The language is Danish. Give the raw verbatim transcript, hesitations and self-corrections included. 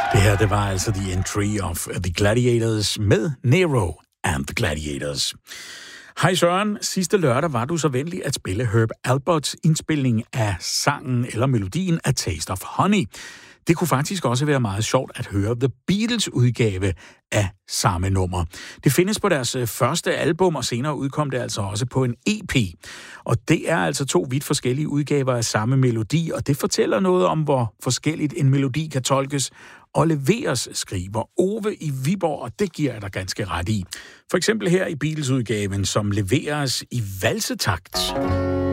Det her, det var altså The Entry of The Gladiators med Nero and The Gladiators. Hej Søren, sidste lørdag var du så venlig at spille Herb Alperts indspilning af sangen eller melodien A Taste of Honey. Det kunne faktisk også være meget sjovt at høre The Beatles udgave af samme nummer. Det findes på deres første album, og senere udkom det altså også på en E P. Og det er altså to vidt forskellige udgaver af samme melodi, og det fortæller noget om, hvor forskelligt en melodi kan tolkes og leveres, skriver Ove i Viborg, og det giver jeg dig ganske ret i. For eksempel her i Beatles-udgaven, som leveres i valsetakt.